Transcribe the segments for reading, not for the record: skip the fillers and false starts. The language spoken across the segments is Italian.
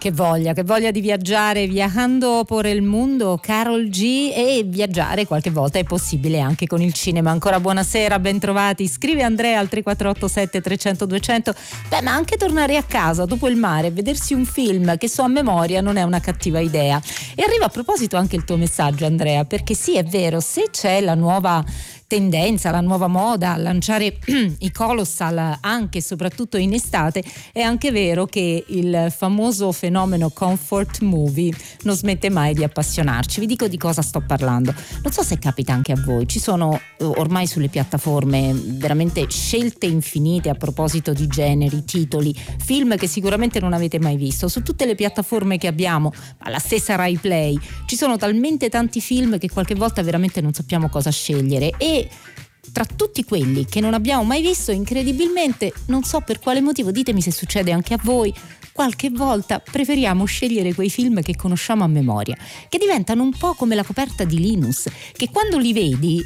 Che voglia di viaggiare viajando por el mundo, Karol G, e viaggiare qualche volta è possibile anche con il cinema. Ancora buonasera, bentrovati. Scrive Andrea al 3487 300 200. Ma anche tornare a casa dopo il mare e vedersi un film che so a memoria non è una cattiva idea. E arriva a proposito anche il tuo messaggio, Andrea, perché sì, è vero, se c'è la nuova tendenza, la nuova moda a lanciare i colossal anche e soprattutto in estate, è anche vero che il famoso fenomeno comfort movie non smette mai di appassionarci. Vi dico di cosa sto parlando. Non so se capita anche a voi, ci sono ormai sulle piattaforme veramente scelte infinite a proposito di generi, titoli, film che sicuramente non avete mai visto. Su tutte le piattaforme che abbiamo, alla stessa Rai Play, ci sono talmente tanti film che qualche volta veramente non sappiamo cosa scegliere. E tra tutti quelli che non abbiamo mai visto, incredibilmente, non so per quale motivo, ditemi se succede anche a voi, qualche volta preferiamo scegliere quei film che conosciamo a memoria, che diventano un po' come la coperta di Linus, che quando li vedi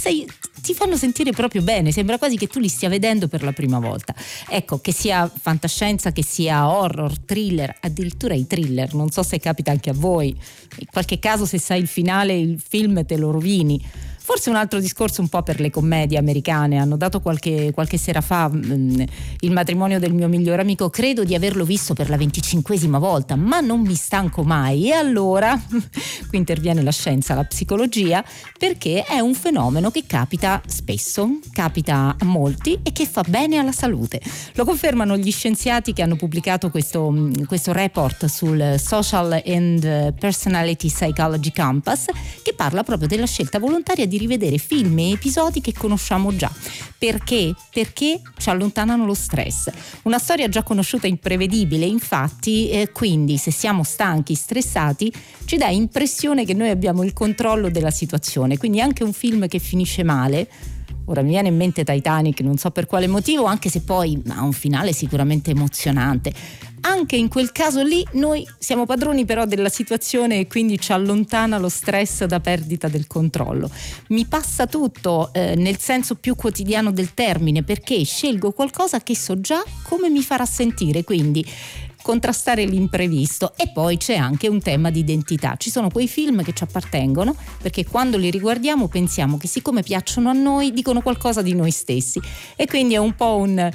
ti fanno sentire proprio bene, sembra quasi che tu li stia vedendo per la prima volta. Ecco, che sia fantascienza, che sia horror, thriller, addirittura i thriller, non so se capita anche a voi, in qualche caso se sai il finale il film te lo rovini. Forse un altro discorso un po' per le commedie americane. Hanno dato qualche sera fa Il matrimonio del mio migliore amico, credo di averlo visto per la 25esima volta, ma non mi stanco mai. E allora qui interviene la scienza, la psicologia, perché è un fenomeno che capita spesso, capita a molti e che fa bene alla salute. Lo confermano gli scienziati che hanno pubblicato questo report sul Social and Personality Psychology Compass, che parla proprio della scelta volontaria di rivedere film e episodi che conosciamo già. Perché? Perché ci allontanano lo stress. Una storia già conosciuta e imprevedibile, infatti, quindi se siamo stanchi, stressati, ci dà impressione che noi abbiamo il controllo della situazione. Quindi anche un film che finisce male, ora mi viene in mente Titanic, non so per quale motivo, anche se poi ha un finale sicuramente emozionante, anche in quel caso lì noi siamo padroni però della situazione e quindi ci allontana lo stress da perdita del controllo. Mi passa tutto nel senso più quotidiano del termine, perché scelgo qualcosa che so già come mi farà sentire, quindi contrastare l'imprevisto. E poi c'è anche un tema di identità. Ci sono quei film che ci appartengono perché quando li riguardiamo pensiamo che siccome piacciono a noi dicono qualcosa di noi stessi, e quindi è un po' un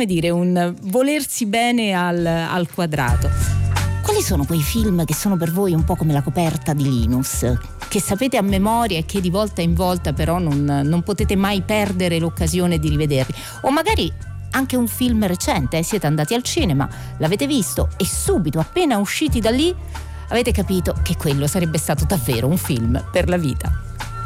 volersi bene al quadrato. Quali sono quei film che sono per voi un po' come la coperta di Linus, che sapete a memoria e che di volta in volta però non potete mai perdere l'occasione di rivederli? O magari anche un film recente, siete andati al cinema, l'avete visto e subito, appena usciti da lì, avete capito che quello sarebbe stato davvero un film per la vita.